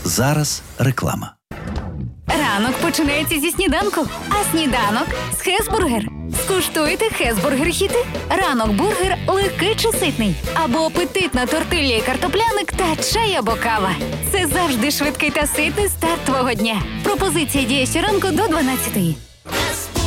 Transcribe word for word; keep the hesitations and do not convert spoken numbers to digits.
Зараз реклама. Ранок починається зі сніданку, а сніданок – з Хесбургер. Скуштуйте Хесбургер-хіти. Ранок бургер легкий чи ситний. Або апетитна тортилья і картопляник та чай або кава. Це завжди швидкий та ситний старт твого дня. Пропозиція діє щоранку до дванадцятої.